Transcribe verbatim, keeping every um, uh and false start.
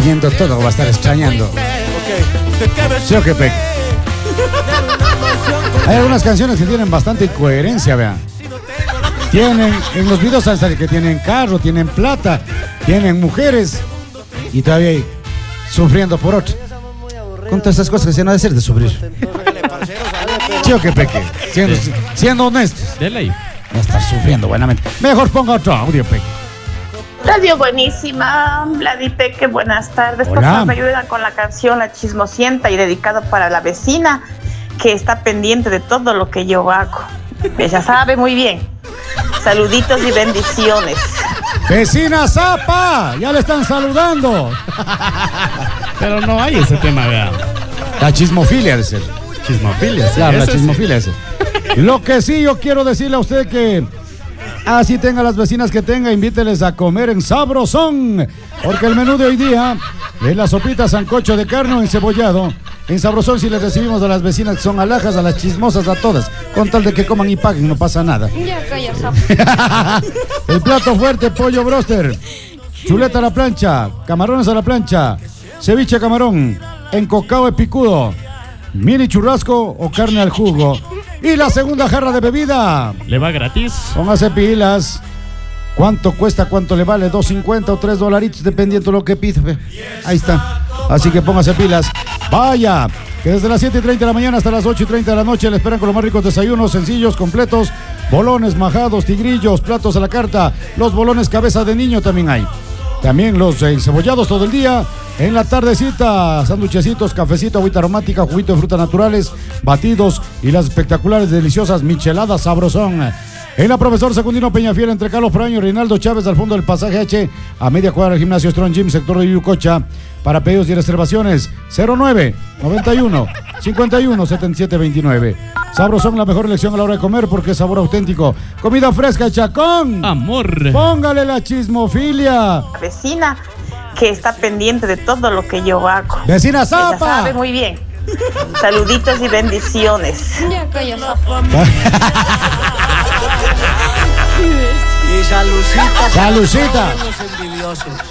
teniendo todo, va a estar extrañando. ¿Sí o qué, Peque? Hay algunas canciones que tienen bastante incoherencia, vean. Tienen, en los videos hasta que tienen carro, tienen plata, tienen mujeres y todavía hay sufriendo por otro. Con todas esas cosas que se no ha de ser de sufrir. ¿Sí o qué, Peque? Siendo, sí. siendo honestos. De ley. Va a estar sufriendo buenamente. Mejor ponga otro audio, Peque. Radio buenísima, Vladi Peque, buenas tardes. Por Hola. favor, me ayudan con la canción La Chismosienta y dedicado para la vecina que está pendiente de todo lo que yo hago. Ella sabe muy bien. Saluditos y bendiciones. ¡Vecina Zapa! ¡Ya le están saludando! Pero no hay ese tema, vea. La chismofilia de ser. Chismofilia, sí. Claro, la Eso sí. chismofilia de ser. Lo que sí yo quiero decirle a usted que así tenga las vecinas que tenga, invíteles a comer en Sabrosón, porque el menú de hoy día es la sopita sancocho de carne o encebollado. En Sabrosón si les recibimos a las vecinas que son alhajas, a las chismosas, a todas, con tal de que coman y paguen, no pasa nada. Ya calla, sapo. El plato fuerte, pollo broster, chuleta a la plancha, camarones a la plancha, ceviche de camarón, encocado de picudo, mini churrasco o carne al jugo. Y la segunda jarra de bebida. ¿Le va gratis? Póngase pilas. ¿Cuánto cuesta? ¿Cuánto le vale? ¿dos cincuenta o tres dolaritos? Dependiendo de lo que pide. Ahí está. Así que póngase pilas. Vaya, que desde las siete y treinta de la mañana hasta las ocho y treinta de la noche le esperan con los más ricos desayunos, sencillos, completos, bolones, majados, tigrillos, platos a la carta, los bolones cabeza de niño también hay. También los encebollados todo el día. En la tardecita, sanduchecitos, cafecito, agüita aromática, juguito de frutas naturales, batidos y las espectaculares, deliciosas micheladas Sabrosón. En la Profesor Secundino Peñafiel, entre Carlos Proaño y Reinaldo Chávez, al fondo del pasaje H, a media cuadra del gimnasio Strong Gym, sector de Yucocha. Para pedidos y reservaciones, cero nueve, noventa y uno, cincuenta y uno, setenta y siete veintinueve. Sabrosón, la mejor elección a la hora de comer porque es sabor auténtico. Comida fresca hecha con amor. Póngale la chismofilia. La vecina que está pendiente de todo lo que yo hago. Vecina Ella Zapa. sabe muy bien. Saluditos y bendiciones. Ya calla, sapo. Y Salucita. Salucita. Los envidiosos.